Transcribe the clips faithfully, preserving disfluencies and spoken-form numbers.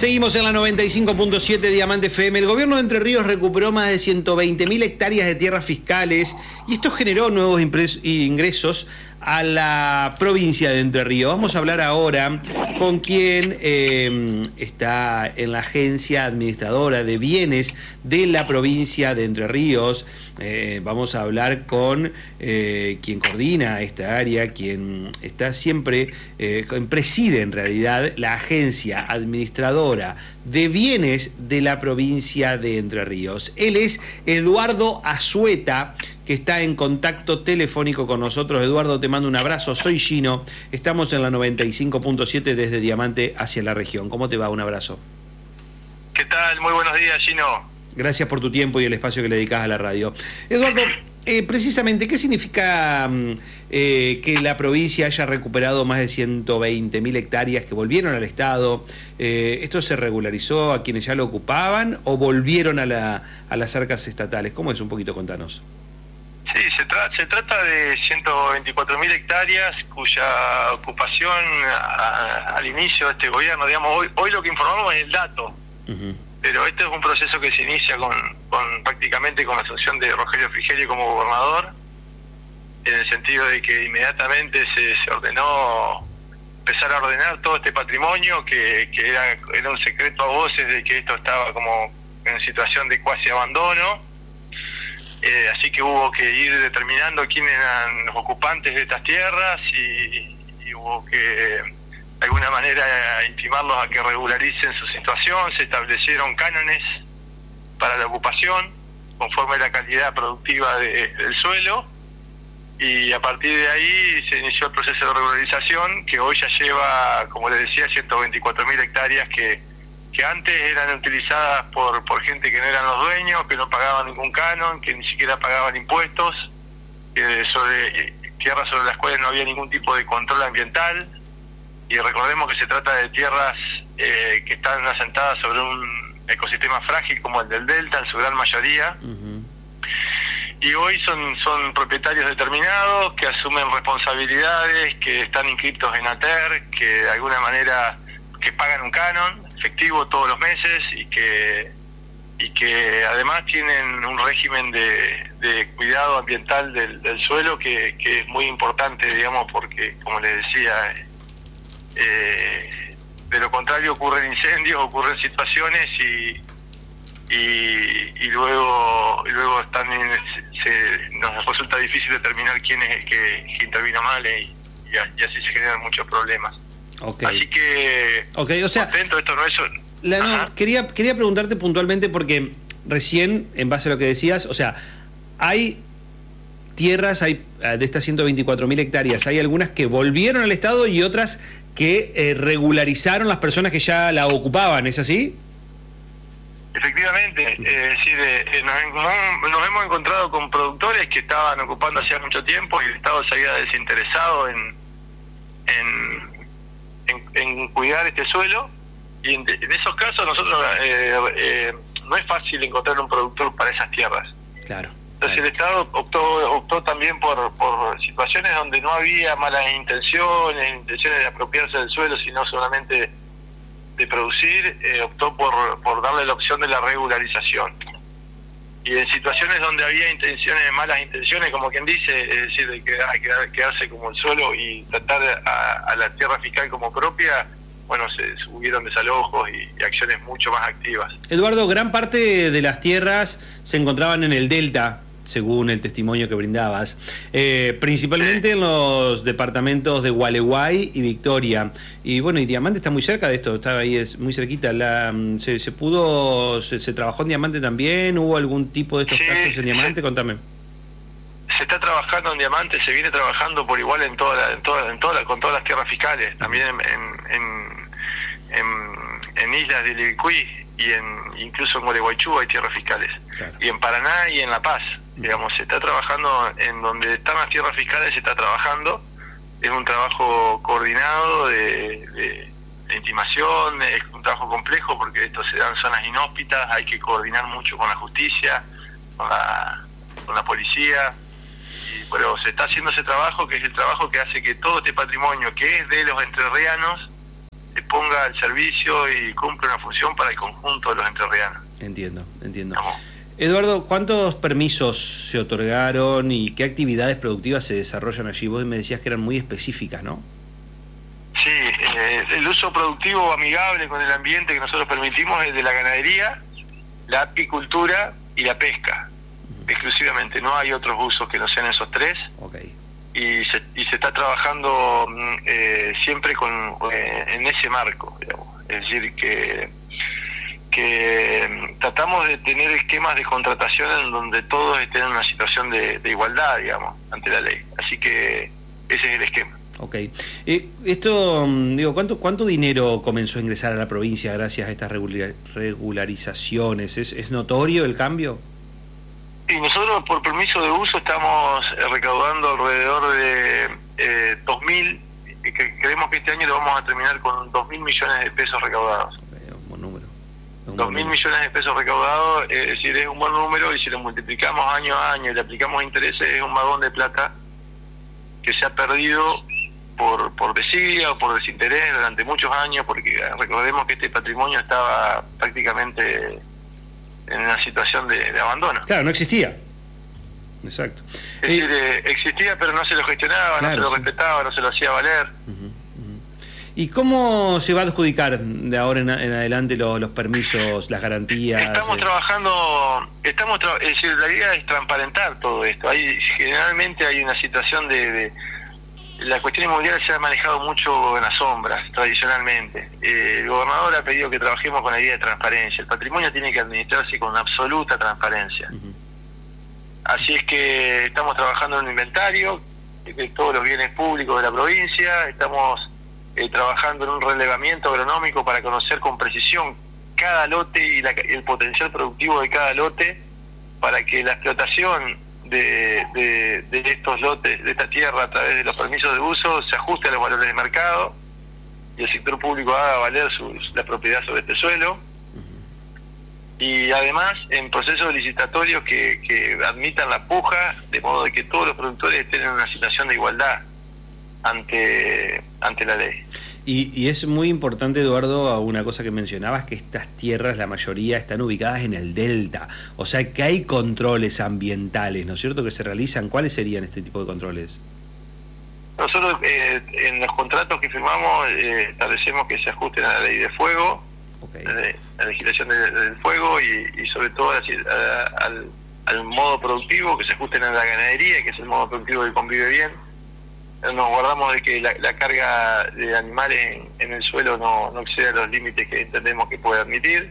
Seguimos en la noventa y cinco punto siete Diamante F M. El gobierno de Entre Ríos recuperó más de ciento veinte mil hectáreas de tierras fiscales y esto generó nuevos ingresos a la provincia de Entre Ríos. Vamos a hablar ahora con quien eh, está en la agencia administradora de bienes de la provincia de Entre Ríos. Eh, vamos a hablar con eh, quien coordina esta área, quien está siempre, eh, preside en realidad la agencia administradora de bienes de la provincia de Entre Ríos. Él es Eduardo Azueta, que está en contacto telefónico con nosotros. Eduardo, te mando un abrazo. Soy Gino. Estamos en la noventa y cinco punto siete desde Diamante hacia la región. ¿Cómo te va? Un abrazo. ¿Qué tal? Muy buenos días, Gino. Gracias por tu tiempo y el espacio que le dedicas a la radio. Eduardo, eh, precisamente, ¿qué significa eh, que la provincia haya recuperado más de ciento veinte mil hectáreas que volvieron al Estado? Eh, ¿Esto se regularizó a quienes ya lo ocupaban o volvieron a, la, a las arcas estatales? ¿Cómo es? Un poquito, contanos. Sí, se, tra se trata de ciento veinticuatro mil hectáreas cuya ocupación a, al inicio de este gobierno, digamos, hoy, hoy lo que informamos es el dato, uh-huh. Pero este es un proceso que se inicia con, con prácticamente con la asunción de Rogelio Frigerio como gobernador, en el sentido de que inmediatamente se, se ordenó empezar a ordenar todo este patrimonio que, que era, era un secreto a voces de que esto estaba como en situación de cuasi abandono. Eh, así que hubo que ir determinando quiénes eran los ocupantes de estas tierras y, y hubo que de alguna manera intimarlos a que regularicen su situación. Se establecieron cánones para la ocupación conforme a la calidad productiva de, del suelo y a partir de ahí se inició el proceso de regularización que hoy ya lleva, como les decía, ciento veinticuatro mil hectáreas que que antes eran utilizadas por por gente que no eran los dueños, que no pagaban ningún canon, que ni siquiera pagaban impuestos, que sobre tierras sobre las cuales no había ningún tipo de control ambiental. Y recordemos que se trata de tierras eh, que están asentadas sobre un ecosistema frágil como el del Delta, en su gran mayoría. Uh-huh. Y hoy son, son propietarios determinados, que asumen responsabilidades, que están inscriptos en ATER, que de alguna manera que pagan un canon efectivo todos los meses y que y que además tienen un régimen de, de cuidado ambiental del, del suelo que, que es muy importante, digamos, porque, como les decía, eh, de lo contrario ocurren incendios, ocurren situaciones y y, y luego y luego también se, nos resulta difícil determinar quién es el que, que intervino mal y, y así se generan muchos problemas. Okay. Así que, okay, o sea, contento, esto no es... La, no, quería, quería preguntarte puntualmente porque recién, en base a lo que decías, o sea, hay tierras, hay de estas ciento veinticuatro mil hectáreas, hay algunas que volvieron al Estado y otras que eh, regularizaron las personas que ya la ocupaban, ¿es así? Efectivamente, es decir, eh, nos, nos hemos encontrado con productores que estaban ocupando hacía mucho tiempo y el Estado se había desinteresado en... en En, en cuidar este suelo y en, en esos casos nosotros eh, eh, no es fácil encontrar un productor para esas tierras. Claro. Entonces claro. el Estado optó optó también por por situaciones donde no había malas intenciones, intenciones de apropiarse del suelo, sino solamente de producir, eh, optó por por darle la opción de la regularización. Y en situaciones donde había intenciones, malas intenciones, como quien dice, es decir, de quedar, quedar, quedarse como el suelo y tratar a, a la tierra fiscal como propia, bueno, se, se hubieron desalojos y, y acciones mucho más activas. Eduardo, gran parte de las tierras se encontraban en el Delta, según el testimonio que brindabas, eh, principalmente sí. En los departamentos de Gualeguay y Victoria. Y bueno, y Diamante está muy cerca de esto, está ahí, es muy cerquita. La, se, se pudo, se, se trabajó en Diamante también, ¿hubo algún tipo de estos sí, casos en Diamante? Sí. Contame. Se está trabajando en Diamante, se viene trabajando por igual en toda la, en toda, en toda la, con todas las tierras fiscales, también en, en, en, en islas de Libicuí y en incluso en Gualeguaychú hay tierras fiscales. Claro. Y en Paraná y en La Paz. Digamos, se está trabajando en donde están las tierras fiscales, se está trabajando, es un trabajo coordinado de, de, de intimación, es un trabajo complejo porque esto se da en zonas inhóspitas, hay que coordinar mucho con la justicia, con la, con la policía, y, pero se está haciendo ese trabajo que es el trabajo que hace que todo este patrimonio que es de los entrerrianos ponga al servicio y cumpla una función para el conjunto de los entrerrianos. Entiendo, entiendo. ¿Cómo? Eduardo, ¿cuántos permisos se otorgaron y qué actividades productivas se desarrollan allí? Vos me decías que eran muy específicas, ¿no? Sí, eh, el uso productivo amigable con el ambiente que nosotros permitimos es de la ganadería, la apicultura y la pesca, uh-huh. exclusivamente. No hay otros usos que no sean esos tres. Okay. Y se, y se está trabajando eh, siempre con eh, en ese marco, digamos. Es decir, que que tratamos de tener esquemas de contratación en donde todos estén en una situación de, de igualdad, digamos, ante la ley. Así que ese es el esquema. Ok. Eh, esto, digo, ¿cuánto cuánto dinero comenzó a ingresar a la provincia gracias a estas regular, regularizaciones? ¿Es, ¿Es notorio el cambio? Y nosotros, por permiso de uso, estamos recaudando alrededor de eh, dos mil, que creemos que este año lo vamos a terminar con dos mil millones de pesos recaudados. Okay, un buen número. dos mil millones de pesos recaudados, es decir, es un buen número, y si lo multiplicamos año a año y le aplicamos intereses, es un vagón de plata que se ha perdido por por desidia o por desinterés durante muchos años, porque recordemos que este patrimonio estaba prácticamente en una situación de, de abandono. Claro, no existía. Exacto. Es eh, decir, eh, existía, pero no se lo gestionaba, claro, no se lo sí. respetaba, no se lo hacía valer. Uh-huh, uh-huh. ¿Y cómo se va a adjudicar de ahora en, en adelante los, los permisos, las garantías? Estamos eh? trabajando, estamos tra es decir, la idea es transparentar todo esto. Hay generalmente hay una situación de, de la cuestión inmobiliaria se ha manejado mucho en las sombras, tradicionalmente. Eh, el gobernador ha pedido que trabajemos con la idea de transparencia. El patrimonio tiene que administrarse con absoluta transparencia. Uh-huh. Así es que estamos trabajando en un inventario de todos los bienes públicos de la provincia, estamos eh, trabajando en un relevamiento agronómico para conocer con precisión cada lote y la, el potencial productivo de cada lote, para que la explotación De, de, de estos lotes, de esta tierra, a través de los permisos de uso, se ajuste a los valores de mercado y el sector público haga valer sus, la propiedad sobre este suelo. Uh-huh. Y además, en procesos licitatorios que, que admitan la puja, de modo de que todos los productores estén en una situación de igualdad ante, ante la ley. Y, y es muy importante, Eduardo, una cosa que mencionabas, que estas tierras, la mayoría, están ubicadas en el delta. O sea, que hay controles ambientales, ¿no es cierto?, que se realizan. ¿Cuáles serían este tipo de controles? Nosotros, eh, en los contratos que firmamos, eh, establecemos que se ajusten a la ley de fuego, okay. a la legislación de, del fuego, y, y sobre todo a, a, al, al modo productivo, que se ajusten a la ganadería, que es el modo productivo que convive bien. Nos guardamos de que la, la carga de animales en, en el suelo no, no exceda los límites que entendemos que puede admitir,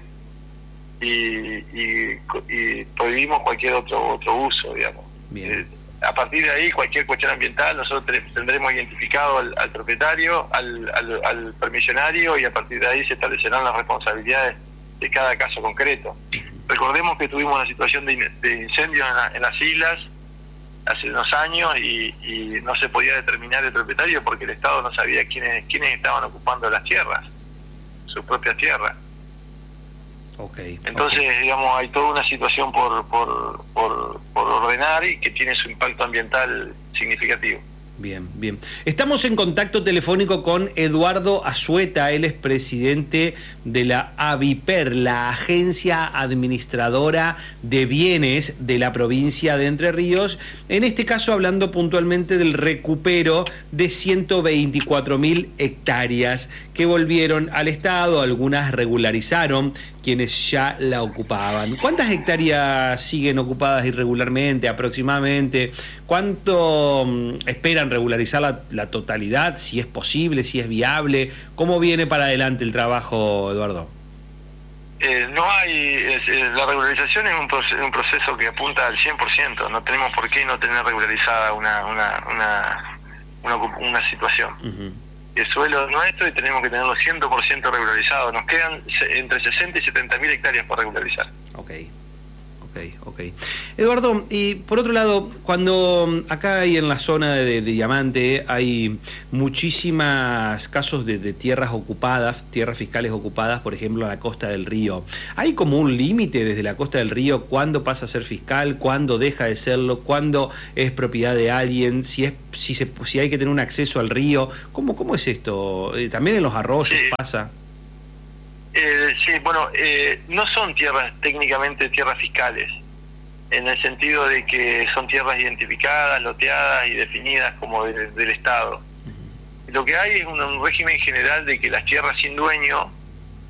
y, y, y prohibimos cualquier otro otro uso, digamos. Eh, a partir de ahí, cualquier cuestión ambiental, nosotros tendremos identificado al, al propietario, al, al, al permisionario, y a partir de ahí se establecerán las responsabilidades de cada caso concreto. Recordemos que tuvimos una situación de, de incendios en, la, en las islas hace unos años, y, y no se podía determinar el propietario porque el Estado no sabía quiénes quiénes estaban ocupando las tierras, sus propias tierras. Okay, Entonces, okay. digamos, hay toda una situación por, por, por, por ordenar, y que tiene su impacto ambiental significativo. Bien, bien. Estamos en contacto telefónico con Eduardo Azueta, él es presidente de la AVIPER, la Agencia Administradora de Bienes de la provincia de Entre Ríos, en este caso hablando puntualmente del recupero de ciento veinticuatro mil hectáreas que volvieron al Estado, algunas regularizaron quienes ya la ocupaban. ¿Cuántas hectáreas siguen ocupadas irregularmente aproximadamente? ¿Cuánto um, esperan regularizar la, la totalidad? Si es posible, si es viable. ¿Cómo viene para adelante el trabajo, Eduardo? Eh, no hay, es, es, la regularización es un, proceso, un proceso que apunta al cien por ciento. No tenemos por qué no tener regularizada una una una, una, una situación. Uh-huh. El suelo es nuestro y tenemos que tenerlo cien por ciento regularizado. Nos quedan entre sesenta y setenta mil hectáreas por regularizar. Ok. Ok, ok. Eduardo, y por otro lado, cuando acá hay en la zona de, de Diamante hay muchísimos casos de, de tierras ocupadas, tierras fiscales ocupadas, por ejemplo, a la costa del río. ¿Hay como un límite desde la costa del río cuándo pasa a ser fiscal, cuándo deja de serlo, cuándo es propiedad de alguien, si es si, se, si hay que tener un acceso al río? ¿Cómo, cómo es esto? Eh, ¿También en los arroyos sí. pasa? Eh, sí, bueno, eh, no son tierras técnicamente tierras fiscales, en el sentido de que son tierras identificadas, loteadas y definidas como de, del Estado. Uh-huh. Lo que hay es un, un régimen general de que las tierras sin dueño